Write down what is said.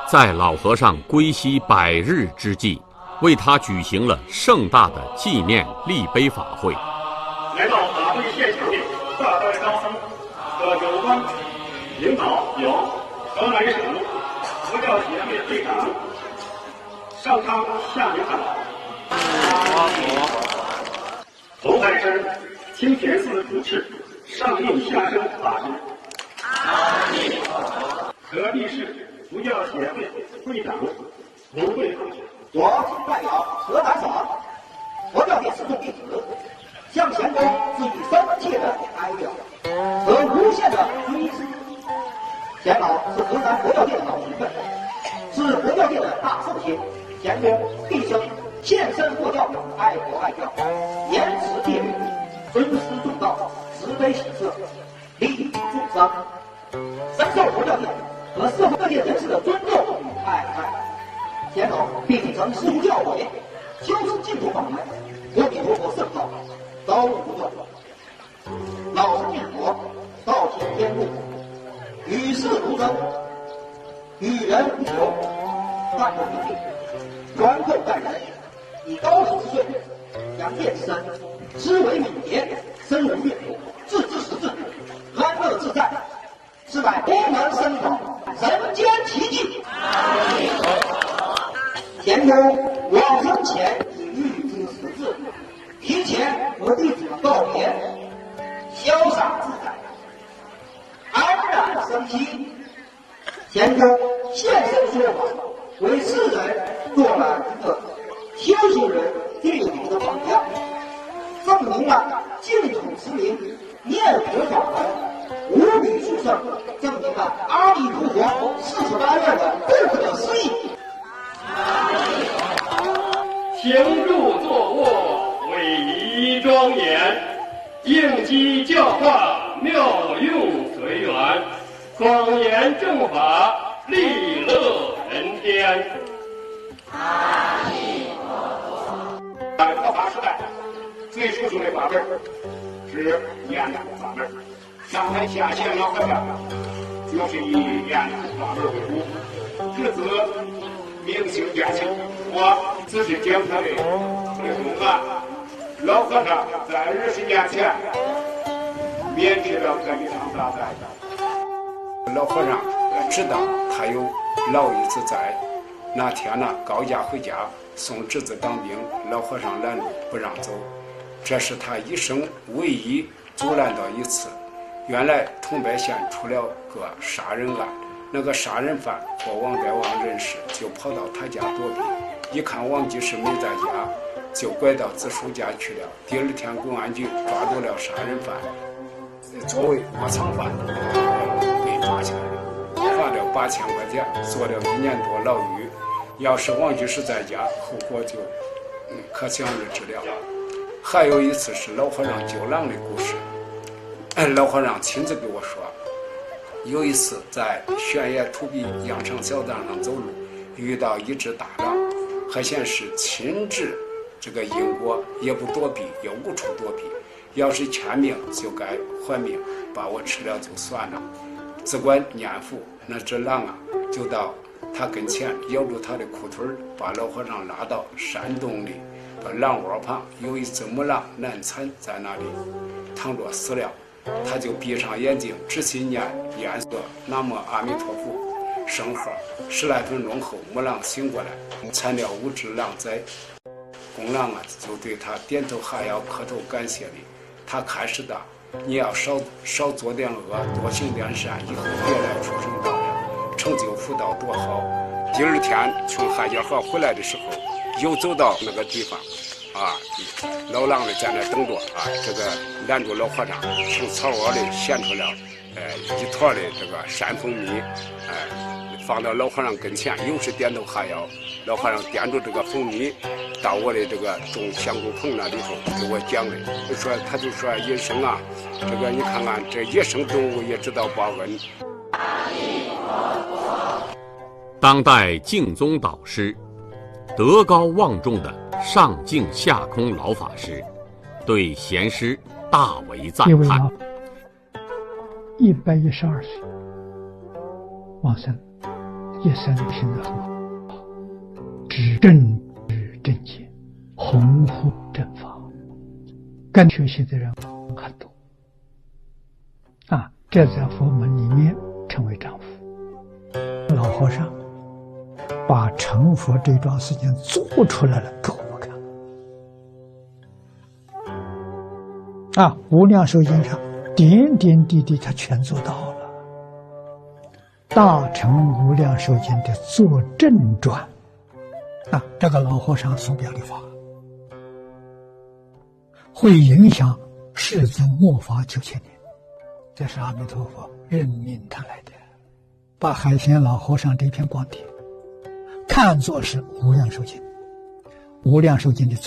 在老和尚归西100日之际，为他举行了盛大的纪念立碑法会。 来到法会现场的大会高僧和有关领导有河南省佛教协会会长上苍下明堂，红海山清田寺主持上应下生法师，河内市佛教协会会长刘贵同学， 我代表河南省佛教界始终弟子，向前公致以深切的哀悼和无限的追思。钱老是河南佛教界的老前辈，是佛教界的大圣贤。钱公毕生献身佛教，爱国爱教，严持戒律，尊师重道，慈悲喜舍，利益众生，深受佛教界和社会各界人士的尊重与爱戴。钱老并曾师出教诲，修持净土法门，阿弥陀佛圣号高不断，老实念佛，道听天路，与世如争，与人无求，淡泊名利，宽厚待人，以高手之岁，扬剑之身，思维敏捷，深入阅读，置之识字，安乐自在，是乃功能深广，人间奇迹。田公往生前已预知时至，提前和弟子们告别，潇洒自在，安然生息。田公现身说法，为世人做了一个修行人最有名的榜样，证明了净土之名，念佛法门无比殊胜，证明了阿弥陀佛48愿的不可思议。 行住坐卧，威仪庄严，应机教化，妙用随缘，广言正法，利乐人天。阿弥陀佛。在佛法时代，最殊胜的法门是念佛法门。上台下线老和尚就是以念佛法门为主，至此明星变形。我只是讲他的公案。老和尚在20年前免去了这一场大灾。 老和尚知道他有老一子在，那天呢，高家回家送侄子当兵，老和尚拦路不让走，这是他一生唯一阻拦到一次。原来桐柏县出了个杀人案，那个杀人犯和王该王认识，就跑到他家躲避，一看王居士没在家，就拐到子叔家去了。第二天公安局抓住了杀人犯，作为窝藏犯被抓起来了，罚了8000块钱，坐了1年多牢狱。要是王居士在家，后果就可想而知了。还有一次是老和尚救狼的故事，老和尚亲自给我说，有一次在悬崖土壁羊肠小道上走路，遇到一只大狼，还显是亲治这个因果，也不躲避，也无处躲避，要是欠命就该还命，把我吃了就算了。只管念佛，那只狼啊就到他跟前咬住他的裤腿，把老和尚拉到山洞里，把狼窝旁有一只母狼难产在那里躺着死了，他就闭上眼睛仔细念念诵南无阿弥陀佛圣号，10来分钟后母狼醒过来，产了5只狼崽。公狼啊就对他点头哈腰磕头感谢礼，他开始的你要少做点恶，多行点善，以后别来出生道了，成就福道多好。第二天从海家河回来的时候，又走到那个地方啊，老狼呢在那等着啊，这个拦住老和尚，从草窝里衔出了一坨的这个山蜂蜜，放到老和尚跟前，又是点头哈腰。老和尚掂住这个蜂蜜到我的这个种香菇棚那里头给我讲的，他就说野生啊，这个你看看这野生动物也知道报恩。 当代净宗导师，德高望重的上净下空老法师，对贤师大为赞叹。 112岁往生， 一生行得很好，知正知正见，弘护正法，跟学习的人很多啊，这在佛门里面称为丈夫。老和尚把成佛这桩事情做出来了给我们看啊，无量寿经上点点滴滴他全做到了。大乘无量寿经的作证传啊，这个老和尚所表的法会影响世尊末法9000年，这是阿弥陀佛任命他来的，把海贤老和尚这篇光碟看作是无量寿经，无量寿经的